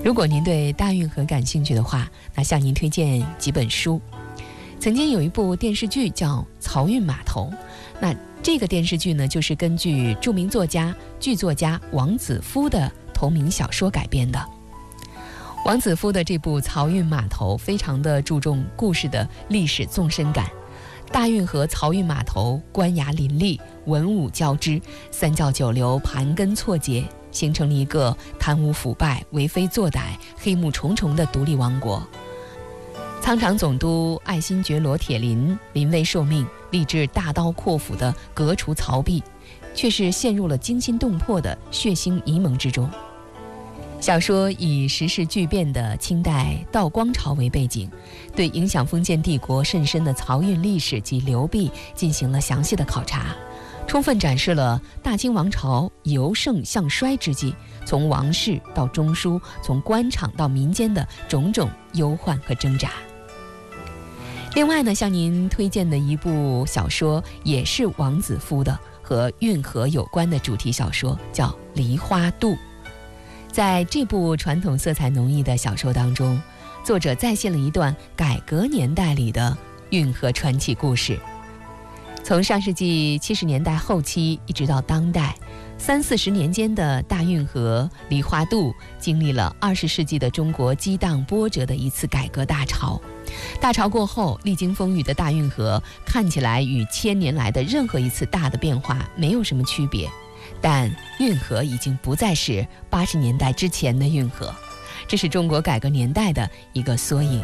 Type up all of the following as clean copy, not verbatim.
如果您对大运河感兴趣的话，那向您推荐几本书。曾经有一部电视剧叫《漕运码头》，那这个电视剧呢，就是根据著名剧作家王子夫的同名小说改编的。王子夫的这部《漕运码头》非常的注重故事的历史纵深感。大运河漕运码头官衙林立，文武交织，三教九流盘根错节，形成了一个贪污腐败、为非作歹、黑幕重重的独立王国。仓场总督爱新觉罗铁林临危受命，立志大刀阔斧地革除漕弊，却是陷入了惊心动魄的血腥迷蒙之中。小说以时势巨变的清代道光朝为背景，对影响封建帝国甚深的漕运历史及流弊进行了详细的考察，充分展示了大清王朝由盛向衰之际，从王室到中枢，从官场到民间的种种忧患和挣扎。另外呢，向您推荐的一部小说也是王子夫的，和运河有关的主题小说，叫《梨花渡》。在这部传统色彩浓郁的小说当中，作者再现了一段改革年代里的运河传奇故事。从上世纪70年代后期一直到当代，30-40年间的大运河梨花渡经历了20世纪的中国激荡波折的一次改革大潮。大潮过后，历经风雨的大运河看起来与1000年来的任何一次大的变化没有什么区别，但运河已经不再是80年代之前的运河，这是中国改革年代的一个缩影。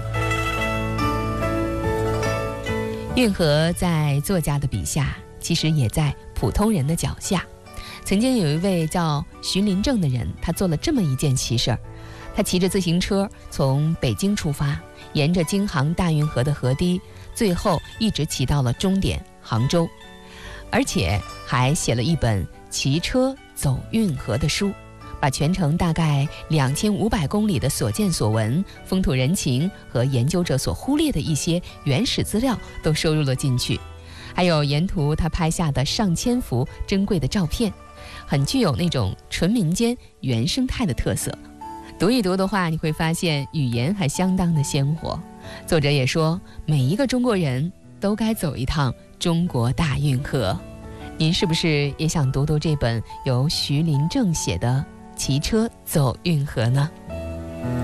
运河在作家的笔下，其实也在普通人的脚下。曾经有一位叫徐林正的人，他做了这么一件奇事儿。他骑着自行车从北京出发，沿着京杭大运河的河堤，最后一直骑到了终点杭州，而且还写了一本骑车走运河的书，把全程大概2500公里的所见所闻、风土人情和研究者所忽略的一些原始资料都收入了进去，还有沿途他拍下的上千幅珍贵的照片，很具有那种纯民间原生态的特色。读一读的话，你会发现语言还相当的鲜活。作者也说，每一个中国人都该走一趟中国大运河。您是不是也想读读这本由徐林正写的《骑车走运河》呢？